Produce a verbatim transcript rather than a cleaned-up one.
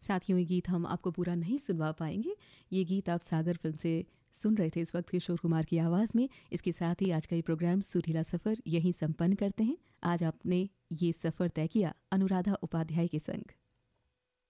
साथियों, ये गीत हम आपको पूरा नहीं सुनवा पाएंगे। ये गीत आप सागर फिल्म से सुन रहे थे इस वक्त किशोर कुमार की आवाज़ में। इसके साथ ही आज का ये प्रोग्राम सुरीला सफ़र यहीं संपन्न करते हैं। आज आपने ये सफ़र तय किया अनुराधा उपाध्याय के संग।